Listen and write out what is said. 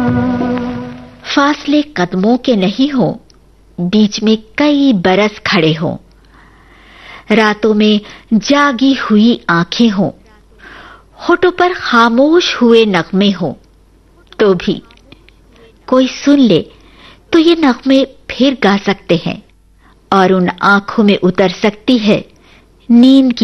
फासले कदमों के नहीं हो, बीच में कई बरस खड़े हो, रातों में जागी हुई आंखें हो, होठों पर खामोश हुए नगमे हो, तो भी कोई सुन ले तो ये नगमे फिर गा सकते हैं और उन आंखों में उतर सकती है नींद की